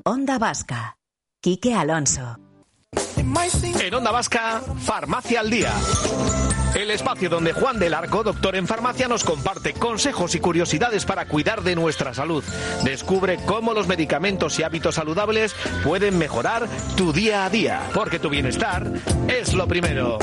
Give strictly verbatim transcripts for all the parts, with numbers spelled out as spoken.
Onda Vasca. Quique Alonso. En Onda Vasca, Farmacia al Día. El espacio donde Juan del Arco, doctor en farmacia, nos comparte consejos y curiosidades para cuidar de nuestra salud. Descubre cómo los medicamentos y hábitos saludables pueden mejorar tu día a día, porque tu bienestar es lo primero.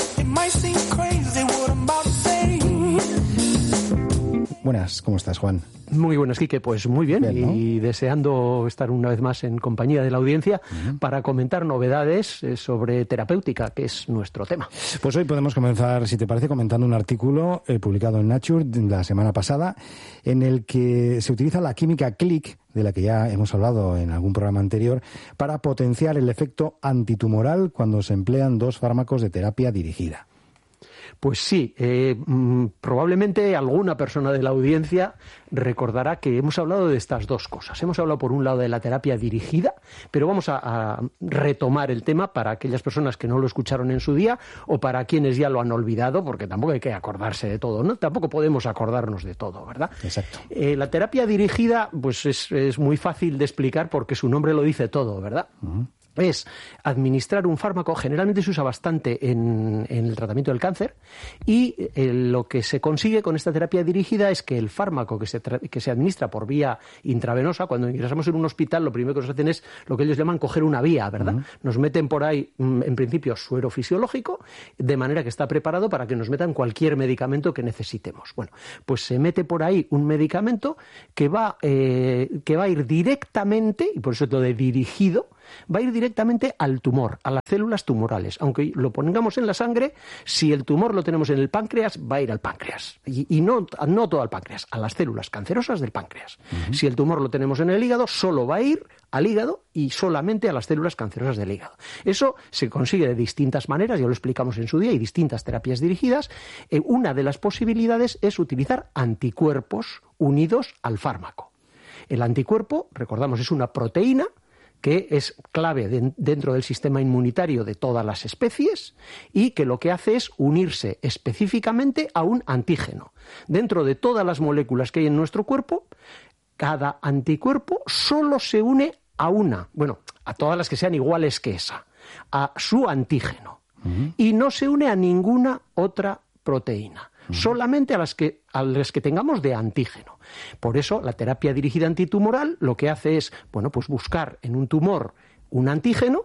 Buenas, ¿cómo estás, Juan? Muy buenas, Quique, pues muy bien, bien, ¿no? Y deseando estar una vez más en compañía de la audiencia uh-huh. para comentar novedades sobre terapéutica, que es nuestro tema. Pues hoy podemos comenzar, si te parece, comentando un artículo eh, publicado en Nature la semana pasada, en el que se utiliza la química click, de la que ya hemos hablado en algún programa anterior, para potenciar el efecto antitumoral cuando se emplean dos fármacos de terapia dirigida. Pues sí, eh, mmm, probablemente alguna persona de la audiencia recordará que hemos hablado de estas dos cosas. Hemos hablado por un lado de la terapia dirigida, pero vamos a, a retomar el tema para aquellas personas que no lo escucharon en su día o para quienes ya lo han olvidado, porque tampoco hay que acordarse de todo, ¿no? Tampoco podemos acordarnos de todo, ¿verdad? Exacto. Eh, la terapia dirigida, pues es, es muy fácil de explicar porque su nombre lo dice todo, ¿verdad? Uh-huh. Es administrar un fármaco, generalmente se usa bastante en, en el tratamiento del cáncer, y eh, lo que se consigue con esta terapia dirigida es que el fármaco que se, tra- que se administra por vía intravenosa, cuando ingresamos en un hospital, lo primero que nos hacen es lo que ellos llaman coger una vía, ¿verdad? Uh-huh. Nos meten por ahí, en principio, suero fisiológico, de manera que está preparado para que nos metan cualquier medicamento que necesitemos. Bueno, pues se mete por ahí un medicamento que va, eh, que va a ir directamente, y por eso es lo de dirigido, va a ir directamente al tumor, a las células tumorales. Aunque lo pongamos en la sangre, si el tumor lo tenemos en el páncreas, va a ir al páncreas. Y, y no, no todo al páncreas, a las células cancerosas del páncreas. Uh-huh. Si el tumor lo tenemos en el hígado, solo va a ir al hígado y solamente a las células cancerosas del hígado. Eso se consigue de distintas maneras, ya lo explicamos en su día, y distintas terapias dirigidas. Eh, una de las posibilidades es utilizar anticuerpos unidos al fármaco. El anticuerpo, recordamos, es una proteína que es clave de, dentro del sistema inmunitario de todas las especies y que lo que hace es unirse específicamente a un antígeno. Dentro de todas las moléculas que hay en nuestro cuerpo, cada anticuerpo solo se une a una, bueno, a todas las que sean iguales que esa, a su antígeno. Uh-huh. Y no se une a ninguna otra proteína. Uh-huh. Solamente a las que a las que tengamos de antígeno. Por eso la terapia dirigida antitumoral lo que hace es, bueno, pues buscar en un tumor un antígeno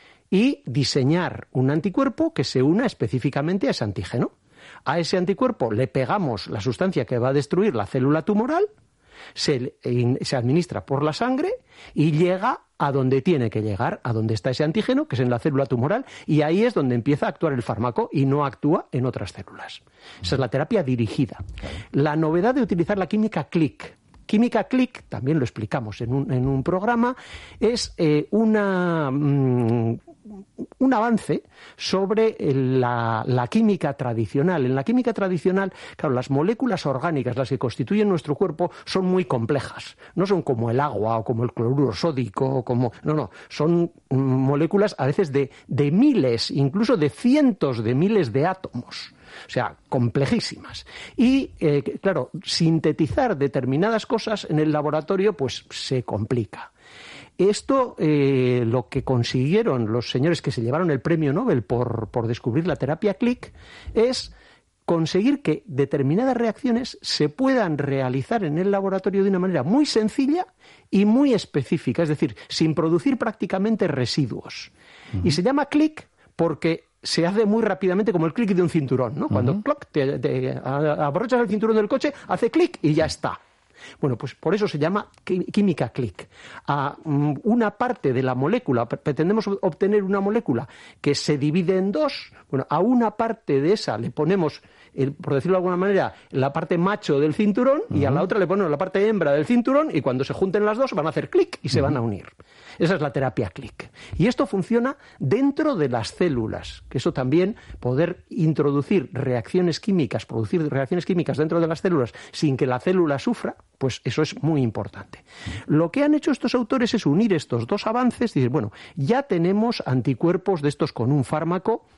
y diseñar un anticuerpo que se una específicamente a ese antígeno. A ese anticuerpo le pegamos la sustancia que va a destruir la célula tumoral, se, se administra por la sangre y llega a donde tiene que llegar, a donde está ese antígeno, que es en la célula tumoral, y ahí es donde empieza a actuar el fármaco y no actúa en otras células. Esa es la terapia dirigida. La novedad de utilizar la química click. Química click, también lo explicamos en un, en un programa, es eh, una... Mmm, un avance sobre la, la química tradicional. En la química tradicional, claro, las moléculas orgánicas, las que constituyen nuestro cuerpo, son muy complejas. No son como el agua o como el cloruro sódico, como, no, no, son moléculas a veces de, de miles, incluso de cientos de miles de átomos. O sea, complejísimas. Y, eh, claro, sintetizar determinadas cosas en el laboratorio, pues se complica. Esto, eh, lo que consiguieron los señores que se llevaron el premio Nobel por, por descubrir la terapia click, es conseguir que determinadas reacciones se puedan realizar en el laboratorio de una manera muy sencilla y muy específica, es decir, sin producir prácticamente residuos. Uh-huh. Y se llama click porque se hace muy rápidamente, como el clic de un cinturón, ¿no? Cuando uh-huh. cloc, te, te abrochas el cinturón del coche, hace clic y ya está. Bueno, pues por eso se llama química click. A una parte de la molécula, pretendemos obtener una molécula que se divide en dos, bueno, a una parte de esa le ponemos, el, por decirlo de alguna manera, la parte macho del cinturón, uh-huh. y a la otra le ponemos la parte hembra del cinturón, y cuando se junten las dos van a hacer clic y uh-huh. se van a unir. Esa es la terapia click. Y esto funciona dentro de las células, que eso también, poder introducir reacciones químicas, producir reacciones químicas dentro de las células sin que la célula sufra, pues eso es muy importante. Lo que han hecho estos autores es unir estos dos avances y decir, bueno, ya tenemos anticuerpos de estos con un fármaco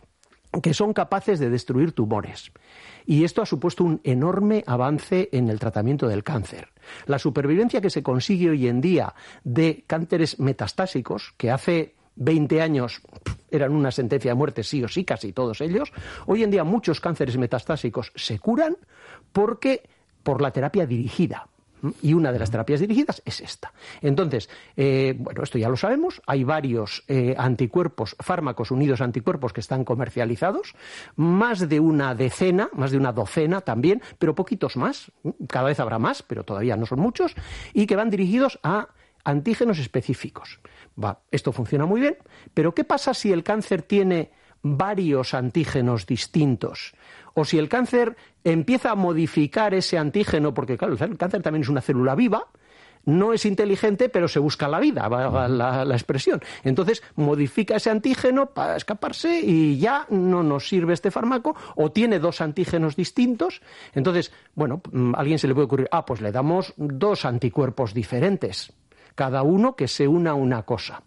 que son capaces de destruir tumores. Y esto ha supuesto un enorme avance en el tratamiento del cáncer. La supervivencia que se consigue hoy en día de cánceres metastásicos, que hace veinte años eran una sentencia de muerte sí o sí, casi todos ellos, hoy en día muchos cánceres metastásicos se curan porque por la terapia dirigida. Y una de las terapias dirigidas es esta. Entonces, eh, bueno, esto ya lo sabemos, hay varios eh, anticuerpos, fármacos unidos a anticuerpos que están comercializados, más de una decena, más de una docena también, pero poquitos más, cada vez habrá más, pero todavía no son muchos, y que van dirigidos a antígenos específicos. Va, esto funciona muy bien, pero ¿qué pasa si el cáncer tiene varios antígenos distintos? O si el cáncer empieza a modificar ese antígeno, porque claro, el cáncer también es una célula viva, no es inteligente, pero se busca la vida, valga la, la expresión. Entonces modifica ese antígeno para escaparse y ya no nos sirve este fármaco, o tiene dos antígenos distintos. Entonces, bueno, a alguien se le puede ocurrir, ah, pues le damos dos anticuerpos diferentes, cada uno que se una a una cosa.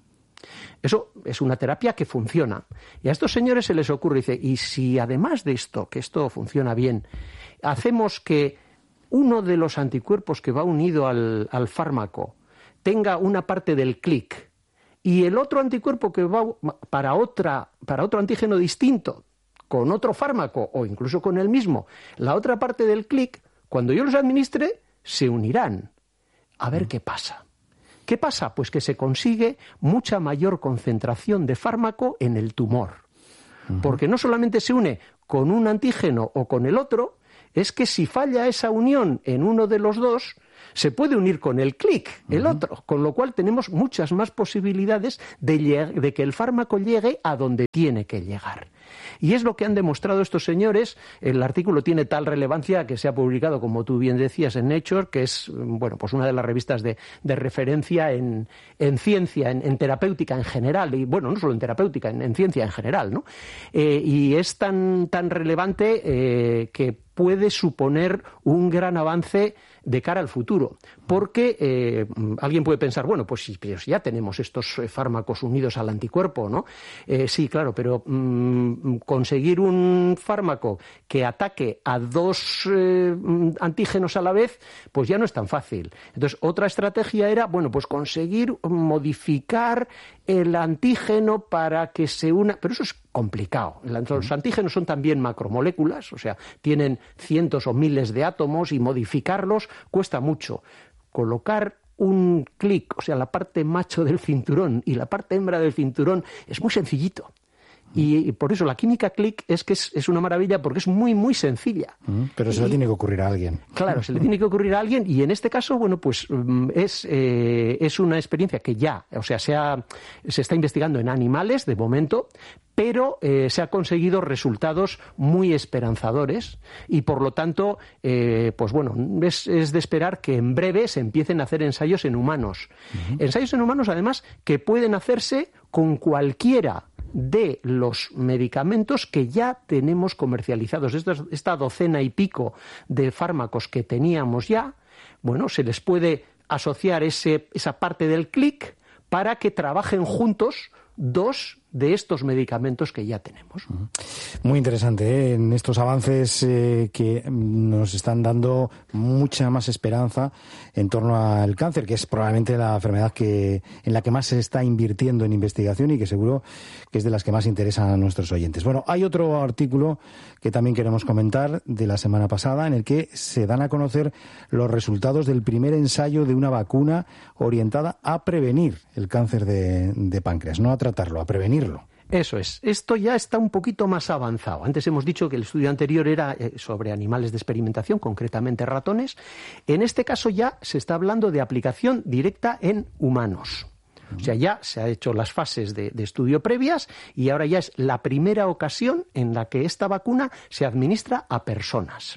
Eso es una terapia que funciona. Y a estos señores se les ocurre, dice, y si además de esto, que esto funciona bien, hacemos que uno de los anticuerpos que va unido al, al fármaco tenga una parte del clic y el otro anticuerpo que va para, otra, para otro antígeno distinto, con otro fármaco o incluso con el mismo, la otra parte del clic, cuando yo los administre, se unirán. A ver qué pasa. ¿Qué pasa? Pues que se consigue mucha mayor concentración de fármaco en el tumor. Uh-huh. Porque no solamente se une con un antígeno o con el otro, es que si falla esa unión en uno de los dos, se puede unir con el clic, el uh-huh. otro, con lo cual tenemos muchas más posibilidades de, lleg- de que el fármaco llegue a donde tiene que llegar. Y es lo que han demostrado estos señores. El artículo tiene tal relevancia que se ha publicado, como tú bien decías, en Nature, que es, bueno, pues una de las revistas de, de referencia en, en ciencia, en, en terapéutica en general, y bueno, no solo en terapéutica, en, en ciencia en general, ¿no? Eh, y es tan, tan relevante eh, que puede suponer un gran avance de cara al futuro, porque eh, alguien puede pensar, bueno, pues si, si ya tenemos estos fármacos unidos al anticuerpo, ¿no? Eh, sí, claro, pero mmm, conseguir un fármaco que ataque a dos eh, antígenos a la vez, pues ya no es tan fácil. Entonces, otra estrategia era, bueno, pues conseguir modificar el antígeno para que se una, pero eso es complicado. Los antígenos son también macromoléculas, o sea, tienen cientos o miles de átomos y modificarlos cuesta mucho. Colocar un clic, o sea, la parte macho del cinturón y la parte hembra del cinturón es muy sencillito. Y, y por eso la química clic es que es, es una maravilla porque es muy, muy sencilla. Mm, pero se le tiene que ocurrir a alguien. Claro, se le tiene que ocurrir a alguien y en este caso, bueno, pues es, eh, es una experiencia que ya, o sea, se, ha, se está investigando en animales de momento, pero eh, se ha conseguido resultados muy esperanzadores y por lo tanto, eh, pues bueno, es, es de esperar que en breve se empiecen a hacer ensayos en humanos. Uh-huh. Ensayos en humanos, además, que pueden hacerse con cualquiera de los medicamentos que ya tenemos comercializados. Esta, esta docena y pico de fármacos que teníamos ya, bueno, se les puede asociar ese, esa parte del clic para que trabajen juntos dos de estos medicamentos que ya tenemos. Muy interesante, ¿eh? En estos avances eh, que nos están dando mucha más esperanza en torno al cáncer, que es probablemente la enfermedad que en la que más se está invirtiendo en investigación y que seguro que es de las que más interesan a nuestros oyentes. Bueno, hay otro artículo que también queremos comentar de la semana pasada en el que se dan a conocer los resultados del primer ensayo de una vacuna orientada a prevenir el cáncer de, de páncreas, no a tratarlo, a prevenirlo. Eso es. Esto ya está un poquito más avanzado. Antes hemos dicho que el estudio anterior era sobre animales de experimentación, concretamente ratones. En este caso ya se está hablando de aplicación directa en humanos. O sea, ya se han hecho las fases de, de estudio previas y ahora ya es la primera ocasión en la que esta vacuna se administra a personas.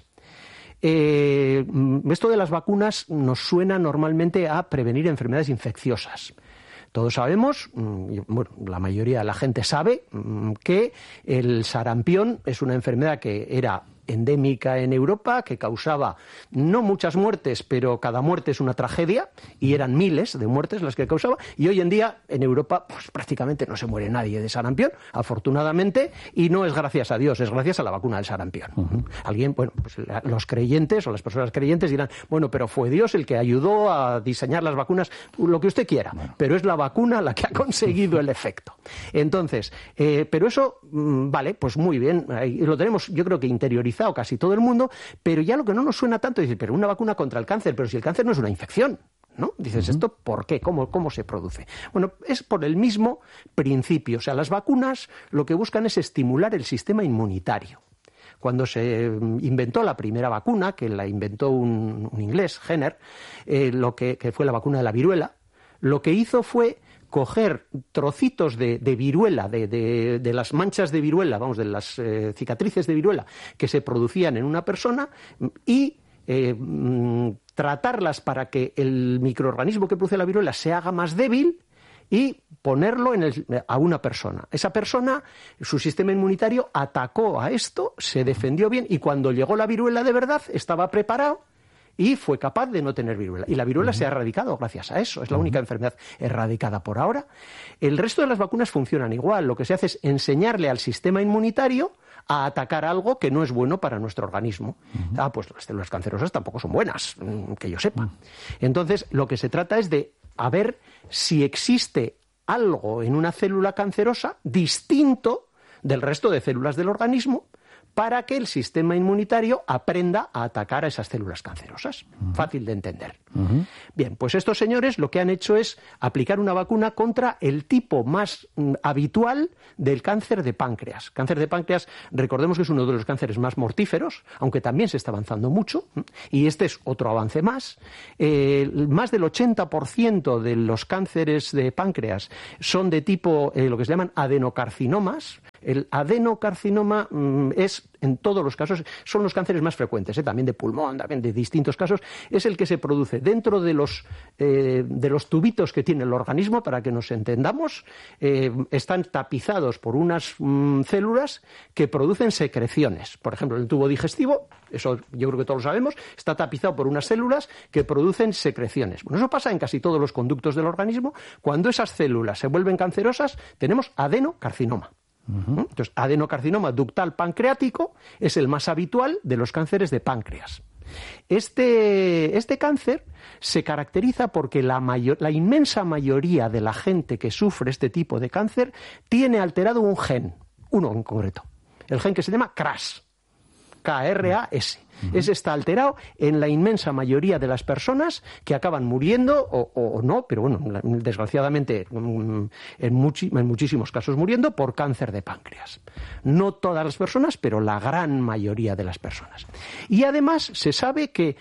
Eh, esto de las vacunas nos suena normalmente a prevenir enfermedades infecciosas. Todos sabemos, bueno, la mayoría de la gente sabe que el sarampión es una enfermedad que era endémica en Europa, que causaba no muchas muertes, pero cada muerte es una tragedia, y eran miles de muertes las que causaba, y hoy en día en Europa pues prácticamente no se muere nadie de sarampión, afortunadamente, y no es gracias a Dios, es gracias a la vacuna del sarampión. Uh-huh. Alguien, bueno, pues los creyentes o las personas creyentes dirán, bueno, pero fue Dios el que ayudó a diseñar las vacunas, lo que usted quiera, bueno. Pero es la vacuna la que ha conseguido el efecto. Entonces, eh, pero eso, mmm, vale, pues muy bien, ahí lo tenemos, yo creo que interiorizado casi todo el mundo, pero ya lo que no nos suena tanto es decir, pero una vacuna contra el cáncer, pero si el cáncer no es una infección, ¿no? Dices, ¿esto por qué? ¿Cómo, cómo se produce? Bueno, es por el mismo principio. O sea, las vacunas lo que buscan es estimular el sistema inmunitario. Cuando se inventó la primera vacuna, que la inventó un, un inglés, Jenner, eh, lo que, que fue la vacuna de la viruela, lo que hizo fue coger trocitos de, de viruela, de, de, de las manchas de viruela, vamos, de las eh, cicatrices de viruela que se producían en una persona y eh, tratarlas para que el microorganismo que produce la viruela se haga más débil y ponerlo en el, a una persona. Esa persona, su sistema inmunitario atacó a esto, se defendió bien y cuando llegó la viruela de verdad estaba preparado y fue capaz de no tener viruela. Y la viruela uh-huh. se ha erradicado gracias a eso. Es la uh-huh. única enfermedad erradicada por ahora. El resto de las vacunas funcionan igual. Lo que se hace es enseñarle al sistema inmunitario a atacar algo que no es bueno para nuestro organismo. Uh-huh. Ah, pues las células cancerosas tampoco son buenas, que yo sepa. Uh-huh. Entonces, lo que se trata es de a ver si existe algo en una célula cancerosa distinto del resto de células del organismo para que el sistema inmunitario aprenda a atacar a esas células cancerosas. Uh-huh. Fácil de entender. Uh-huh. Bien, pues estos señores lo que han hecho es aplicar una vacuna contra el tipo más mm, habitual del cáncer de páncreas. Cáncer de páncreas, recordemos que es uno de los cánceres más mortíferos, aunque también se está avanzando mucho, y este es otro avance más. Eh, más del ochenta por ciento de los cánceres de páncreas son de tipo, eh, lo que se llaman adenocarcinomas. El adenocarcinoma mmm, es, en todos los casos, son los cánceres más frecuentes, ¿eh? También de pulmón, también de distintos casos, es el que se produce dentro de los, eh, de los tubitos que tiene el organismo, para que nos entendamos, eh, están tapizados por unas mmm, células que producen secreciones. Por ejemplo, el tubo digestivo, eso yo creo que todos lo sabemos, está tapizado por unas células que producen secreciones. Bueno, eso pasa en casi todos los conductos del organismo. Cuando esas células se vuelven cancerosas, tenemos adenocarcinoma. Uh-huh. Entonces, adenocarcinoma ductal pancreático es el más habitual de los cánceres de páncreas. Este, este cáncer se caracteriza porque la, mayor, la inmensa mayoría de la gente que sufre este tipo de cáncer tiene alterado un gen, uno en concreto, el gen que se llama C R A S, K R A S. Uh-huh. Ese está alterado en la inmensa mayoría de las personas que acaban muriendo, o, o no, pero bueno, desgraciadamente en, muchi, en muchísimos casos muriendo por cáncer de páncreas. No todas las personas, pero la gran mayoría de las personas. Y además se sabe que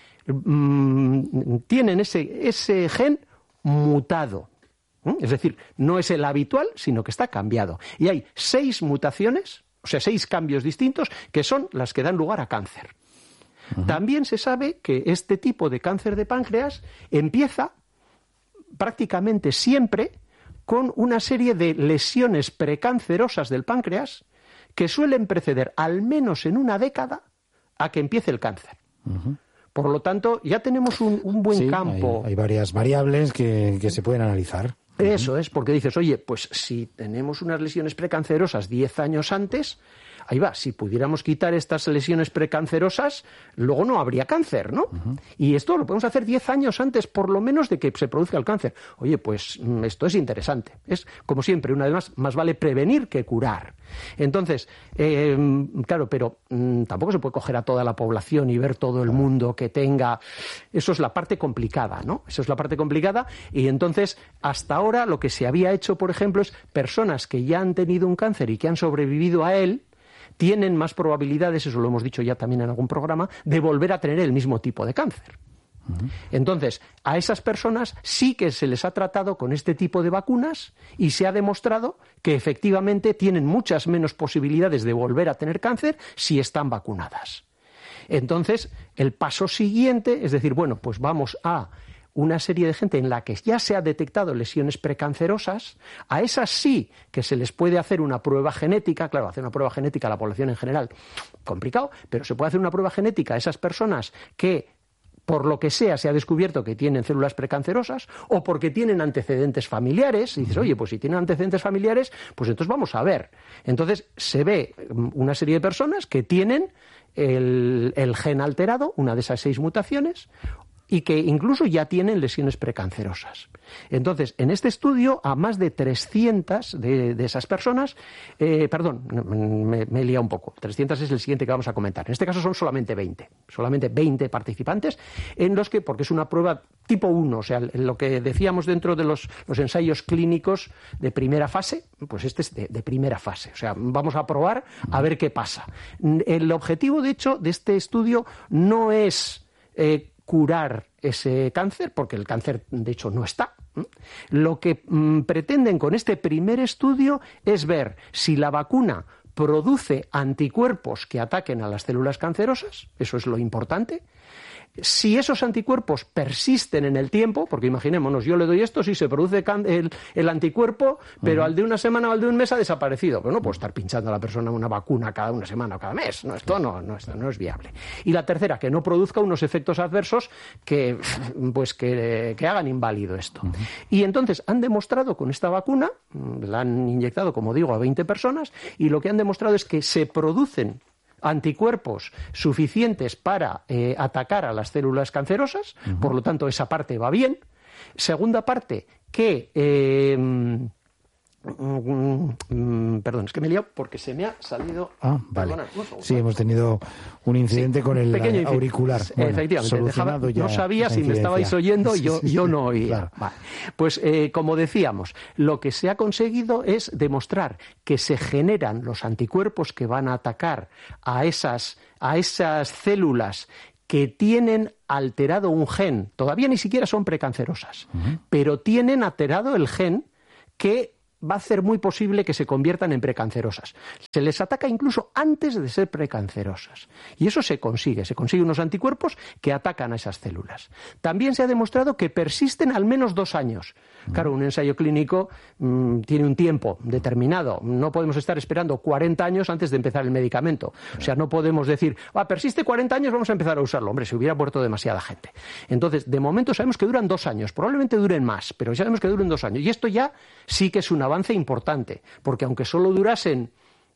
mmm, tienen ese, ese gen mutado. Es decir, no es el habitual, sino que está cambiado. Y hay seis mutaciones, o sea, seis cambios distintos, que son las que dan lugar a cáncer. Uh-huh. También se sabe que este tipo de cáncer de páncreas empieza prácticamente siempre con una serie de lesiones precancerosas del páncreas que suelen preceder al menos en una década a que empiece el cáncer. Uh-huh. Por lo tanto, ya tenemos un, un buen sí, campo. Hay, hay varias variables que, que se pueden analizar. Eso es, porque dices, oye, pues si tenemos unas lesiones precancerosas diez años antes, ahí va, si pudiéramos quitar estas lesiones precancerosas, luego no habría cáncer, ¿no? Uh-huh. Y esto lo podemos hacer diez años antes, por lo menos, de que se produzca el cáncer. Oye, pues esto es interesante. Es, como siempre, una vez más, más vale prevenir que curar. Entonces, eh, claro, pero mmm, tampoco se puede coger a toda la población y ver todo el mundo que tenga. Eso es la parte complicada, ¿no? Eso es la parte complicada. Y entonces, hasta ahora, lo que se había hecho, por ejemplo, es personas que ya han tenido un cáncer y que han sobrevivido a él, tienen más probabilidades, eso lo hemos dicho ya también en algún programa, de volver a tener el mismo tipo de cáncer. Uh-huh. Entonces, a esas personas sí que se les ha tratado con este tipo de vacunas y se ha demostrado que efectivamente tienen muchas menos posibilidades de volver a tener cáncer si están vacunadas. Entonces, el paso siguiente es decir, bueno, pues vamos a una serie de gente en la que ya se ha detectado lesiones precancerosas. A esas sí que se les puede hacer una prueba genética. Claro, hacer una prueba genética a la población en general, complicado, pero se puede hacer una prueba genética a esas personas que, por lo que sea, se ha descubierto que tienen células precancerosas o porque tienen antecedentes familiares. Y dices, oye, pues si tienen antecedentes familiares, pues entonces vamos a ver. Entonces se ve una serie de personas que tienen el, el gen alterado, una de esas seis mutaciones, y que incluso ya tienen lesiones precancerosas. Entonces, en este estudio, a más de trescientas de, de esas personas, eh, perdón, me, me he liado un poco, trescientas es el siguiente que vamos a comentar. En este caso son solamente veinte, solamente veinte participantes, en los que, porque es una prueba tipo uno, o sea, lo que decíamos dentro de los, los ensayos clínicos de primera fase, pues este es de, de primera fase. O sea, vamos a probar a ver qué pasa. El objetivo, de hecho, de este estudio no es Eh, curar ese cáncer, porque el cáncer de hecho no está. Lo que mm, pretenden con este primer estudio es ver si la vacuna produce anticuerpos que ataquen a las células cancerosas, eso es lo importante. Si esos anticuerpos persisten en el tiempo, porque imaginémonos, yo le doy esto, si se produce el, el anticuerpo, pero uh-huh. al de una semana o al de un mes ha desaparecido. Pero no puedo estar pinchando a la persona una vacuna cada una semana o cada mes. No, esto no, no, esto no es viable. Y la tercera, que no produzca unos efectos adversos que, pues que, que hagan inválido esto. Uh-huh. Y entonces han demostrado con esta vacuna, la han inyectado, como digo, a veinte personas, y lo que han demostrado es que se producen anticuerpos suficientes para eh, atacar a las células cancerosas, uh-huh. por lo tanto esa parte va bien. Segunda parte, que eh, mm, mm, perdón, es que me he liado porque se me ha salido. Ah, vale. Sí, hemos tenido un incidente sí, con el incidente. auricular. Bueno, efectivamente, dejaba, no sabía si me estabais oyendo, yo, sí, sí, yo no oía. Claro. Vale. Pues eh, como decíamos, lo que se ha conseguido es demostrar que se generan los anticuerpos que van a atacar a esas, a esas células que tienen alterado un gen, todavía ni siquiera son precancerosas, uh-huh. pero tienen alterado el gen que va a hacer muy posible que se conviertan en precancerosas. Se les ataca incluso antes de ser precancerosas. Y eso se consigue. Se consiguen unos anticuerpos que atacan a esas células. También se ha demostrado que persisten al menos dos años. Claro, un ensayo clínico mmm, tiene un tiempo determinado. No podemos estar esperando cuarenta años antes de empezar el medicamento. O sea, no podemos decir, ah, persiste cuarenta años, vamos a empezar a usarlo. Hombre, se hubiera muerto demasiada gente. Entonces, de momento sabemos que duran dos años. Probablemente duren más, pero ya sabemos que duren dos años. Y esto ya sí que es un avance importante, porque aunque solo durasen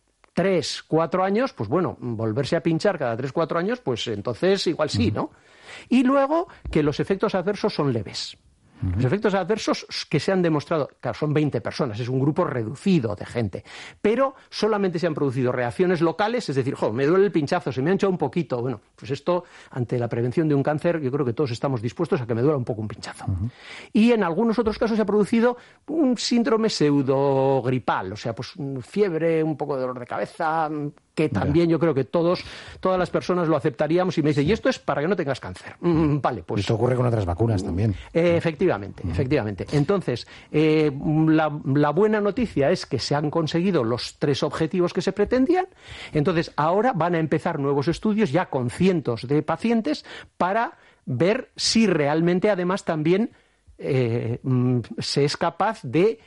tres, cuatro años, pues bueno, volverse a pinchar cada tres, cuatro años, pues entonces igual sí, ¿no? Y luego que los efectos adversos son leves. Uh-huh. Los efectos adversos que se han demostrado, claro, son veinte personas, es un grupo reducido de gente, pero solamente se han producido reacciones locales, es decir, jo, me duele el pinchazo, se me ha hinchado un poquito. Bueno, pues esto, ante la prevención de un cáncer, yo creo que todos estamos dispuestos a que me duela un poco un pinchazo. Uh-huh. Y en algunos otros casos se ha producido un síndrome pseudogripal, o sea, pues fiebre, un poco de dolor de cabeza, que también yo creo que todos, todas las personas lo aceptaríamos, y me dicen, y esto es para que no tengas cáncer. Mm, vale, pues... Esto ocurre con otras vacunas también. Eh, efectivamente, mm. efectivamente. Entonces, eh, la, la buena noticia es que se han conseguido los tres objetivos que se pretendían. Entonces, ahora van a empezar nuevos estudios ya con cientos de pacientes para ver si realmente, además, también eh, se es capaz de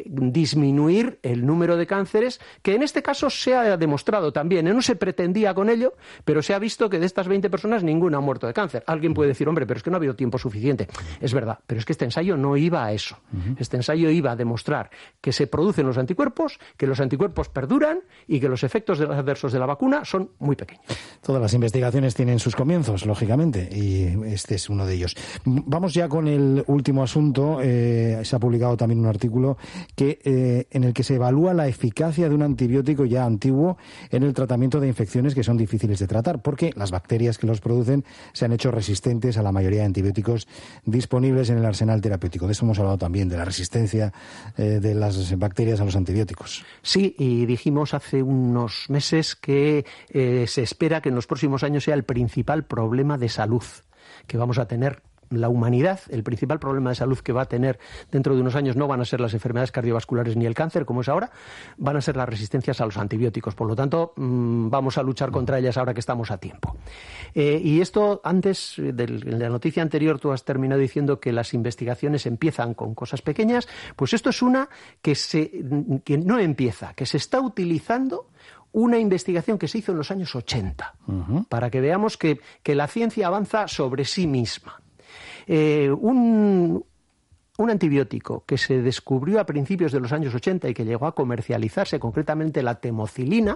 disminuir el número de cánceres, que en este caso se ha demostrado también, no se pretendía con ello, pero se ha visto que de estas veinte personas ninguna ha muerto de cáncer. Alguien puede decir, hombre, pero es que no ha habido tiempo suficiente. Es verdad, pero es que este ensayo no iba a eso. Uh-huh. Este ensayo iba a demostrar que se producen los anticuerpos, que los anticuerpos perduran y que los efectos adversos de la vacuna son muy pequeños. Todas las investigaciones tienen sus comienzos, lógicamente, y este es uno de ellos. Vamos ya con el último asunto. Eh, se ha publicado también un artículo que eh, en el que se evalúa la eficacia de un antibiótico ya antiguo en el tratamiento de infecciones que son difíciles de tratar, porque las bacterias que los producen se han hecho resistentes a la mayoría de antibióticos disponibles en el arsenal terapéutico. De eso hemos hablado también, de la resistencia eh, de las bacterias a los antibióticos. Sí, y dijimos hace unos meses que eh, se espera que en los próximos años sea el principal problema de salud que vamos a tener la humanidad, el principal problema de salud que va a tener dentro de unos años no van a ser las enfermedades cardiovasculares ni el cáncer, como es ahora, van a ser las resistencias a los antibióticos. Por lo tanto, mmm, vamos a luchar contra ellas ahora que estamos a tiempo. Eh, y esto, antes de la noticia anterior, tú has terminado diciendo que las investigaciones empiezan con cosas pequeñas. Pues esto es una que, se, que no empieza, que se está utilizando una investigación que se hizo en los años ochenta, uh-huh. para que veamos que, que la ciencia avanza sobre sí misma. Eh, un, un antibiótico que se descubrió a principios de los años ochenta y que llegó a comercializarse, concretamente la temocilina,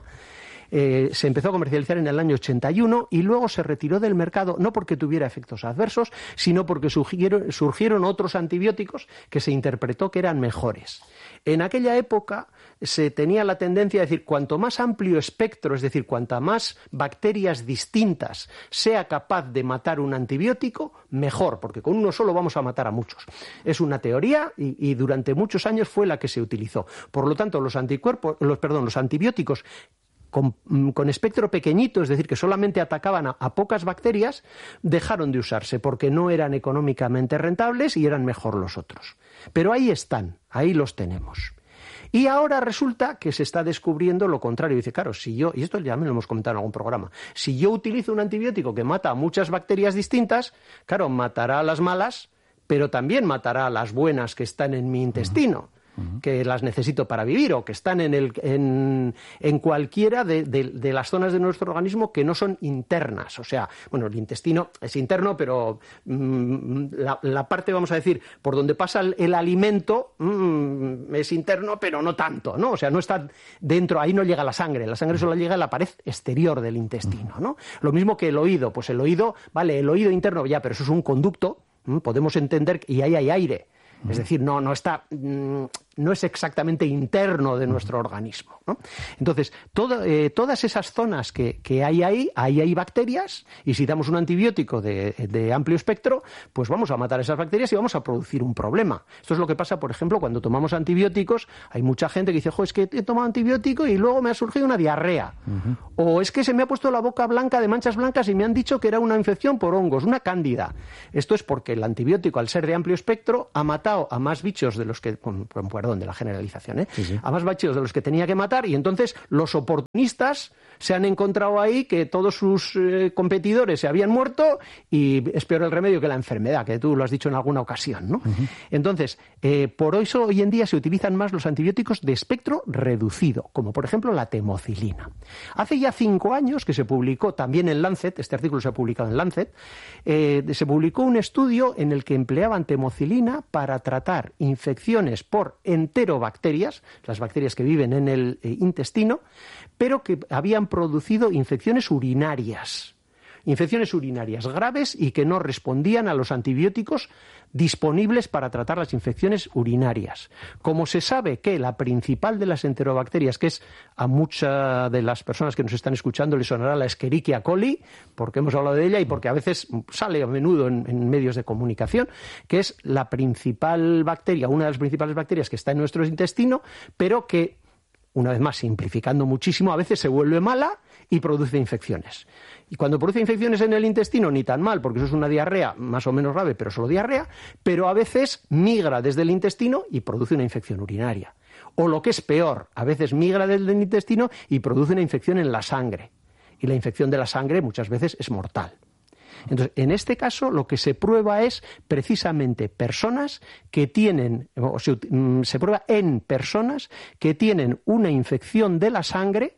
Eh, se empezó a comercializar en el año ochenta y uno y luego se retiró del mercado, no porque tuviera efectos adversos, sino porque surgieron, surgieron otros antibióticos que se interpretó que eran mejores. En aquella época se tenía la tendencia a decir, cuanto más amplio espectro, es decir, cuanta más bacterias distintas sea capaz de matar un antibiótico, mejor, porque con uno solo vamos a matar a muchos. Es una teoría y, y durante muchos años fue la que se utilizó. Por lo tanto, los anticuerpos, los, perdón, los antibióticos Con, con espectro pequeñito, es decir, que solamente atacaban a, a pocas bacterias, dejaron de usarse porque no eran económicamente rentables y eran mejor los otros. Pero ahí están, ahí los tenemos. Y ahora resulta que se está descubriendo lo contrario. Dice, claro, si yo, y esto ya me lo hemos comentado en algún programa, si yo utilizo un antibiótico que mata a muchas bacterias distintas, claro, matará a las malas, pero también matará a las buenas que están en mi intestino. Que las necesito para vivir o que están en, el, en, en cualquiera de, de, de las zonas de nuestro organismo que no son internas. O sea, bueno, el intestino es interno, pero mmm, la, la parte, vamos a decir, por donde pasa el, el alimento mmm, es interno, pero no tanto, ¿no? O sea, no está dentro, ahí no llega la sangre. La sangre solo llega a la pared exterior del intestino, ¿no? Lo mismo que el oído. Pues el oído, vale, el oído interno ya, pero eso es un conducto. ¿m? Podemos entender, y ahí hay aire. Es decir, no, no está, no es exactamente interno de nuestro organismo, ¿no? Entonces, todo, eh, todas esas zonas que, que hay ahí, ahí hay bacterias, y si damos un antibiótico de, de amplio espectro, pues vamos a matar esas bacterias y vamos a producir un problema. Esto es lo que pasa, por ejemplo, cuando tomamos antibióticos. Hay mucha gente que dice, jo, es que he tomado antibiótico y luego me ha surgido una diarrea. Uh-huh. O es que se me ha puesto la boca blanca de manchas blancas y me han dicho que era una infección por hongos, una cándida. Esto es porque el antibiótico, al ser de amplio espectro, ha matado a más bichos de los que, con, con perdón de la generalización, ¿eh? sí, sí. a más bichos de los que tenía que matar, y entonces los oportunistas se han encontrado ahí que todos sus eh, competidores se habían muerto y es peor el remedio que la enfermedad, que tú lo has dicho en alguna ocasión, ¿no? Uh-huh. Entonces, eh, por eso hoy en día se utilizan más los antibióticos de espectro reducido, como por ejemplo la temocilina. Hace ya cinco años que se publicó también en Lancet, este artículo se ha publicado en Lancet, eh, se publicó un estudio en el que empleaban temocilina para tratar infecciones por enterobacterias, las bacterias que viven en el eh, intestino, pero que habían producido infecciones urinarias. Infecciones urinarias graves y que no respondían a los antibióticos disponibles para tratar las infecciones urinarias. Como se sabe que la principal de las enterobacterias, que es a muchas de las personas que nos están escuchando les sonará la Escherichia coli, porque hemos hablado de ella y porque a veces sale a menudo en, en medios de comunicación, que es la principal bacteria, una de las principales bacterias que está en nuestro intestino, pero que, una vez más, simplificando muchísimo, a veces se vuelve mala y produce infecciones. Y cuando produce infecciones en el intestino, ni tan mal, porque eso es una diarrea más o menos grave, pero solo diarrea, pero a veces migra desde el intestino y produce una infección urinaria. O lo que es peor, a veces migra desde el intestino y produce una infección en la sangre. Y la infección de la sangre muchas veces es mortal. Entonces, en este caso, lo que se prueba es precisamente personas que tienen, o se, se prueba en personas que tienen una infección de la sangre,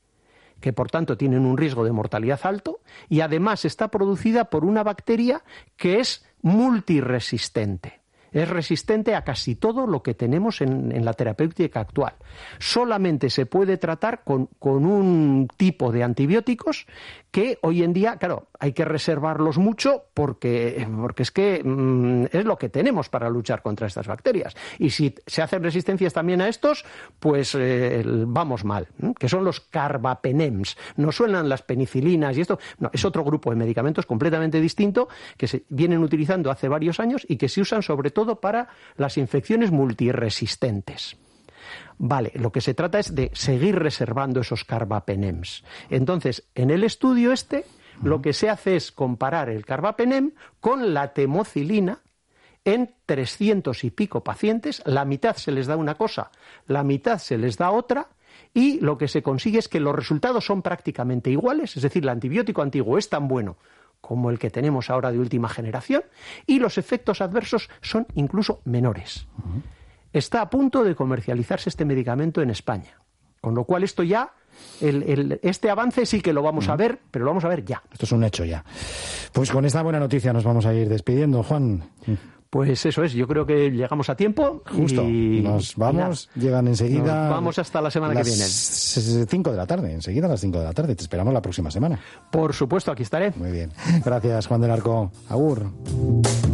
que por tanto tienen un riesgo de mortalidad alto, y además está producida por una bacteria que es multiresistente. Es resistente a casi todo lo que tenemos en, en la terapéutica actual. Solamente se puede tratar con, con un tipo de antibióticos que hoy en día, claro, hay que reservarlos mucho porque, porque es que mmm, es lo que tenemos para luchar contra estas bacterias. Y si se hacen resistencias también a estos, pues eh, vamos mal, ¿eh? Que son los carbapenems. No suenan las penicilinas y esto. No, es otro grupo de medicamentos completamente distinto que se vienen utilizando hace varios años y que se usan sobre todo para las infecciones multiresistentes. Vale, lo que se trata es de seguir reservando esos carbapenems. Entonces, en el estudio este, Uh-huh. Lo que se hace es comparar el carbapenem con la temocilina en trescientos y pico pacientes. La mitad se les da una cosa, la mitad se les da otra, y lo que se consigue es que los resultados son prácticamente iguales, es decir, el antibiótico antiguo es tan bueno como el que tenemos ahora de última generación, y los efectos adversos son incluso menores. Uh-huh. Está a punto de comercializarse este medicamento en España, con lo cual esto ya, el, el, este avance sí que lo vamos uh-huh. a ver, pero lo vamos a ver ya. Esto es un hecho ya. Pues con esta buena noticia nos vamos a ir despidiendo, Juan. Pues eso es, yo creo que llegamos a tiempo. Justo, y nos vamos, y llegan enseguida. Nos vamos hasta la semana que viene. cinco de la tarde, enseguida a las cinco de la tarde. Te esperamos la próxima semana. Por supuesto, aquí estaré. Muy bien. Gracias, Juan del Arco. Agur.